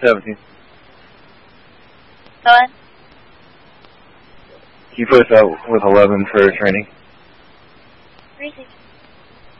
17. Go ahead. Can you put us out with 11 for training? 360.